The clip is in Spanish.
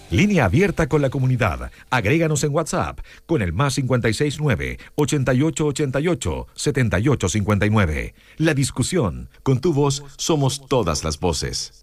Línea abierta con la comunidad. Agréganos en WhatsApp con el +569 8888 7859. La discusión. Con tu voz somos todas las voces.